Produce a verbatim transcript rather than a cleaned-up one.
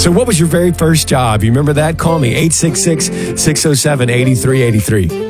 So what was your very first job? You remember that? Call me, eight six six, six oh seven, eight three eight three.